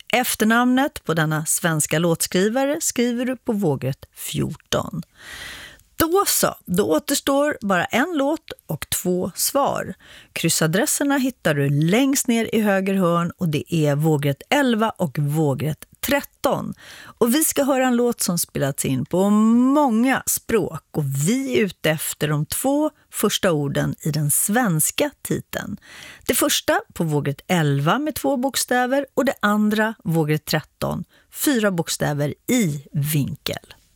Efternamnet på denna svenska låtskrivare skriver du på vågrätt 14. Då återstår bara en låt och 2 svar. Kryssadresserna hittar du längst ner i höger hörn och det är vågrätt 11 och vågrätt 13. Och vi ska höra en låt som spelats in på många språk och vi är ute efter de 2 första orden i den svenska titeln. Det första på vågrätt 11 med 2 bokstäver och det andra vågrätt 13, 4 bokstäver i vinkel.